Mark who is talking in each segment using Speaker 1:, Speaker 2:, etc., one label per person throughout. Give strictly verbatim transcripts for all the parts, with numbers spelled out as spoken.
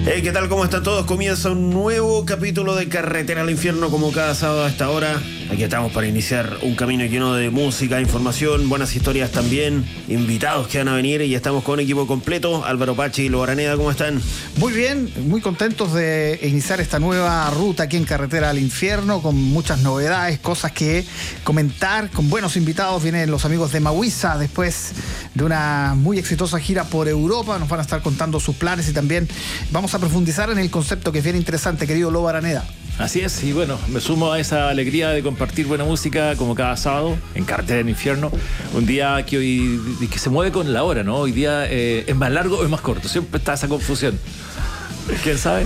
Speaker 1: Hey, ¿qué tal? ¿Cómo están todos? Comienza un nuevo capítulo de Carretera al Infierno, como cada sábado a esta hora. Aquí estamos para iniciar un camino lleno de música, información, buenas historias también, invitados que van a venir, y estamos con equipo completo. Álvaro Pachi y Lo Araneda, ¿cómo están?
Speaker 2: Muy bien, muy contentos de iniciar esta nueva ruta aquí en Carretera al Infierno, con muchas novedades, cosas que comentar, con buenos invitados. Vienen los amigos de Mauiza después de una muy exitosa gira por Europa. Nos van a estar contando sus planes y también vamos a profundizar en el concepto que es bien interesante, querido Lo Araneda.
Speaker 3: Así es, y bueno, me sumo a esa alegría de compartir buena música como cada sábado en Carretera del Infierno. Un día que hoy que se mueve con la hora, ¿no? Hoy día eh, es más largo o es más corto, siempre está esa confusión. ¿Quién sabe?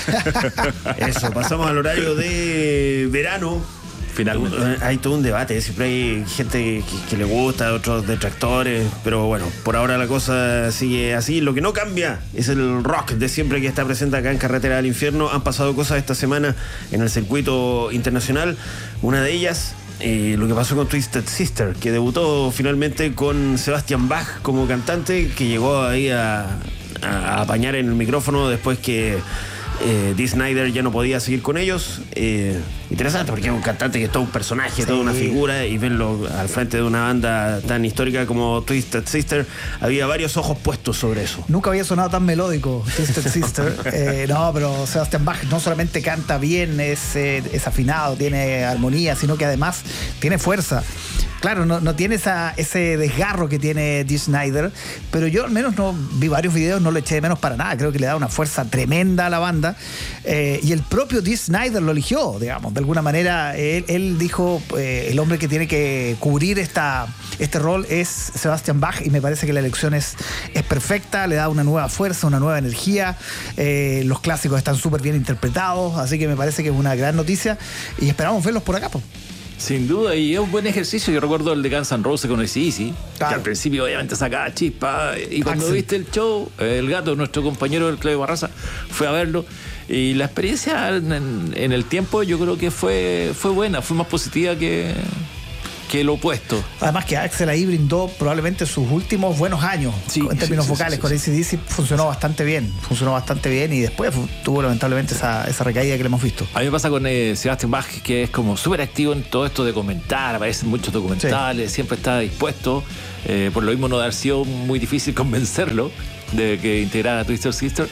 Speaker 1: Eso, pasamos al horario de verano.
Speaker 3: Finalmente.
Speaker 1: Hay todo un debate, siempre hay gente que, que le gusta, otros detractores, pero bueno, por ahora la cosa sigue así. Lo que no cambia es el rock de siempre que está presente acá en Carretera del Infierno. Han pasado cosas esta semana en el circuito internacional. Una de ellas, eh, lo que pasó con Twisted Sister, que debutó finalmente con Sebastian Bach como cantante, que llegó ahí a, a, a apañar en el micrófono después que Eh, Dee Snider ya no podía seguir con ellos. Eh, interesante porque es un cantante que es todo un personaje, sí, toda una figura, y verlo al frente de una banda tan histórica como Twisted Sister, había varios ojos puestos sobre eso.
Speaker 2: Nunca había sonado tan melódico Twisted Sister. eh, no, pero Sebastian Bach no solamente canta bien, es, eh, es afinado, tiene armonía, sino que además tiene fuerza. Claro, no, no tiene esa, ese desgarro que tiene Dee Snider, pero yo al menos no vi varios videos, no le eché de menos para nada. Creo que le da una fuerza tremenda a la banda, eh, y el propio Dee Snider lo eligió, digamos, de alguna manera. Él, él dijo, eh, el hombre que tiene que cubrir esta, este rol es Sebastian Bach, y me parece que la elección es, es perfecta, le da una nueva fuerza, una nueva energía. Eh, los clásicos están súper bien interpretados, así que me parece que es una gran noticia y esperamos verlos por acá, pues.
Speaker 3: Sin duda, y es un buen ejercicio. Yo recuerdo el de Guns N' Roses con A C/D C,
Speaker 2: claro,
Speaker 3: que al principio obviamente sacaba chispa, y cuando
Speaker 2: Axel.
Speaker 3: viste el show, el gato, nuestro compañero del Claudio Barraza, fue a verlo, y la experiencia en, en el tiempo yo creo que fue, fue buena, fue más positiva que, que lo opuesto.
Speaker 2: Además que Axel ahí brindó probablemente sus últimos buenos años, sí, en términos sí, vocales, sí, sí, con A C/D C funcionó bastante bien, funcionó bastante bien y después tuvo lamentablemente esa, esa recaída que le hemos visto.
Speaker 3: A mí me pasa con eh, Sebastian Bach, que es como súper activo en todo esto de comentar, aparecen muchos documentales, sí, siempre está dispuesto, eh, por lo mismo no ha sido muy difícil convencerlo de que integrara a Twisted Sister.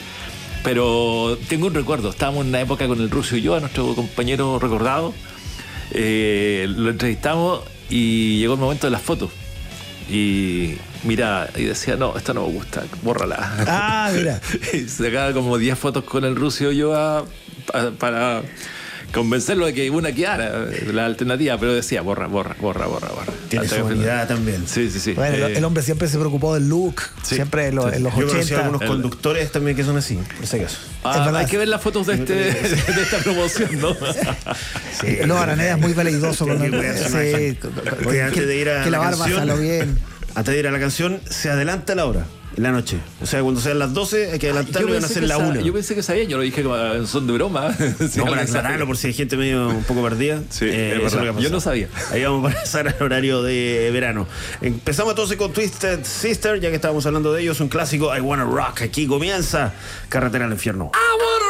Speaker 3: Pero tengo un recuerdo, estábamos en una época con el Rucio Ulloa, nuestro compañero recordado, eh, lo entrevistamos y llegó el momento de las fotos. Y mira, y decía, no, esta no me gusta, bórrala.
Speaker 2: Ah, mira.
Speaker 3: Y sacaba como diez fotos con el Rucio Ulloa para, para convencerlo de que una quedara la alternativa, pero decía, borra, borra, borra, borra, borra.
Speaker 1: Tiene su unidad también.
Speaker 3: Sí, sí, sí.
Speaker 2: Bueno,
Speaker 3: eh,
Speaker 2: el hombre siempre se preocupó del look, sí, siempre en, lo, sí, en los
Speaker 1: Yo
Speaker 2: ochenta.
Speaker 1: conocí a algunos conductores también que son así, por ese caso.
Speaker 3: Ah, hay que ver las fotos de, este, de esta promoción, ¿no?
Speaker 2: Sí, Lo Araneda es muy veleidoso con el, sí,
Speaker 1: Oye, antes de ir a
Speaker 2: que la,
Speaker 1: la
Speaker 2: barba
Speaker 1: canción,
Speaker 2: salió bien.
Speaker 1: Antes de ir a la canción, se adelanta la hora, en la noche. O sea, cuando sean las doce, hay que adelantarlo, y van a ser la una.
Speaker 3: Yo pensé que sabía, yo lo dije como en son de broma.
Speaker 1: Sí, no, para aclararlo, por si hay gente medio un poco perdida.
Speaker 3: Sí,
Speaker 1: eh,
Speaker 3: es verdad. Yo no sabía.
Speaker 1: Ahí vamos a pasar al horario de verano. Empezamos entonces con Twisted Sister, ya que estábamos hablando de ellos, un clásico, I Wanna Rock. Aquí comienza Carretera al Infierno. I wanna